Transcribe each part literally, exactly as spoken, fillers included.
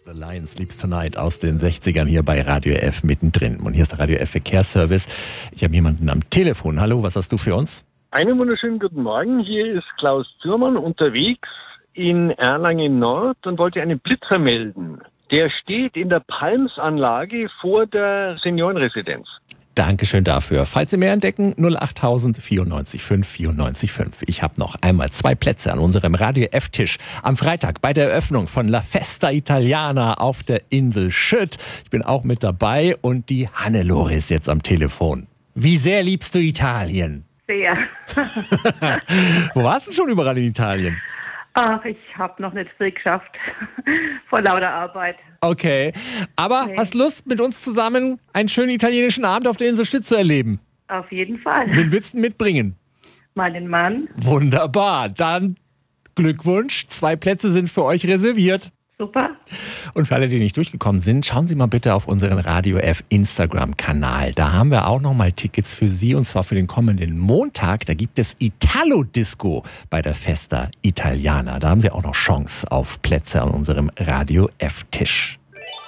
The Lion Sleeps Tonight aus den sechzigern hier bei Radio F mittendrin. Und hier ist der Radio F Verkehrsservice. Ich habe jemanden am Telefon. Hallo, was hast du für uns? Einen wunderschönen guten Morgen. Hier ist Klaus Zürmann unterwegs in Erlangen Nord und wollte einen Blitzer melden. Der steht in der Palmsanlage vor der Seniorenresidenz. Dankeschön dafür. Falls Sie mehr entdecken, null acht tausend vierundneunzig fünf vierundneunzig fünf. Ich habe noch einmal zwei Plätze an unserem Radio F-Tisch am Freitag bei der Eröffnung von La Festa Italiana auf der Insel Schütt. Ich bin auch mit dabei und die Hannelore ist jetzt am Telefon. Wie sehr liebst du Italien? Sehr. Wo warst du schon überall in Italien? Ach, ich habe noch nicht viel geschafft. Vor lauter Arbeit. Okay, aber Nee. hast Lust, mit uns zusammen einen schönen italienischen Abend auf der Insel Schütt zu erleben? Auf jeden Fall. Wen willst du mitbringen? Meinen Mann. Wunderbar, dann Glückwunsch. Zwei Plätze sind für euch reserviert. Super. Und für alle, die nicht durchgekommen sind, schauen Sie mal bitte auf unseren Radio F Instagram-Kanal. Da haben wir auch nochmal Tickets für Sie, und zwar für den kommenden Montag. Da gibt es Italo-Disco bei der Festa Italiana. Da haben Sie auch noch Chance auf Plätze an unserem Radio F-Tisch.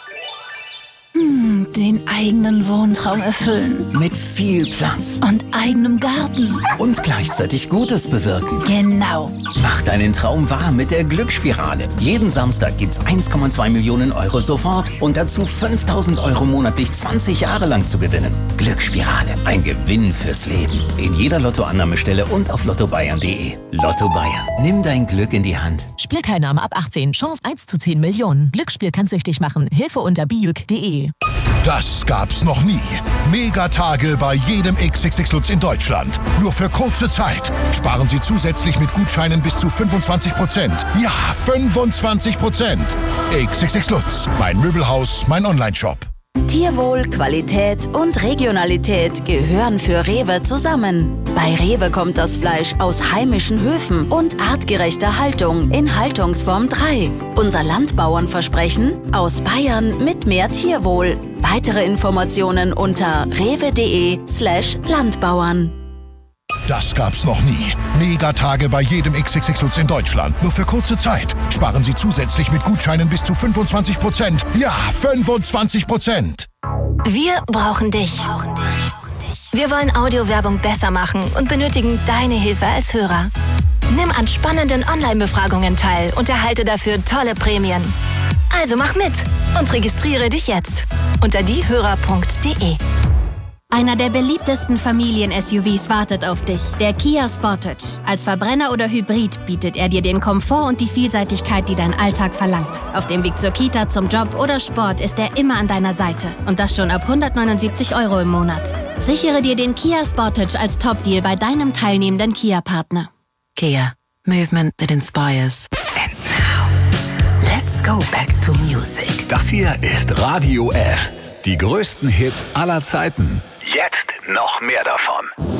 Den eigenen Wohntraum erfüllen Mit viel Platz und eigenem Garten. und gleichzeitig Gutes bewirken. Genau. Mach deinen Traum wahr mit der Glücksspirale. Jeden Samstag gibt's eins Komma zwei Millionen Euro sofort und dazu fünftausend Euro monatlich zwanzig Jahre lang zu gewinnen. Glücksspirale, ein Gewinn fürs Leben. In jeder Lottoannahmestelle und auf lotto bayern punkt de. Lotto Bayern, nimm dein Glück in die Hand. Spielteilnahme ab achtzehn. Chance eins zu zehn Millionen. Glücksspiel kann süchtig machen. Hilfe unter biuk punkt de. Das gab's noch nie. Megatage bei jedem X X X Lutz in Deutschland. Nur für kurze Zeit. Sparen Sie zusätzlich mit Gutscheinen bis zu fünfundzwanzig Prozent. Ja, fünfundzwanzig Prozent. X X X Lutz. Mein Möbelhaus, mein Onlineshop. Tierwohl, Qualität und Regionalität gehören für Rewe zusammen. Bei Rewe kommt das Fleisch aus heimischen Höfen und artgerechter Haltung in Haltungsform drei. Unser Landbauernversprechen: aus Bayern mit mehr Tierwohl. Weitere Informationen unter rewe.de slash Landbauern. Das gab's noch nie. Megatage bei jedem X X X Lutz in Deutschland. Nur für kurze Zeit. Sparen Sie zusätzlich mit Gutscheinen bis zu fünfundzwanzig Prozent. Ja, fünfundzwanzig Prozent. Wir brauchen dich. Wir wollen Audiowerbung besser machen und benötigen deine Hilfe als Hörer. Nimm an spannenden Online-Befragungen teil und erhalte dafür tolle Prämien. Also mach mit und registriere dich jetzt unter diehörer punkt de. Einer der beliebtesten Familien-S U Vs wartet auf dich, der Kia Sportage. Als Verbrenner oder Hybrid bietet er dir den Komfort und die Vielseitigkeit, die dein Alltag verlangt. Auf dem Weg zur Kita, zum Job oder Sport ist er immer an deiner Seite. Und das schon ab hundertneunundsiebzig Euro im Monat. Sichere dir den Kia Sportage als Top-Deal bei deinem teilnehmenden Kia-Partner. Kia. Movement that inspires. And now, let's go back to music. Das hier ist Radio F. Die größten Hits aller Zeiten. Jetzt noch mehr davon.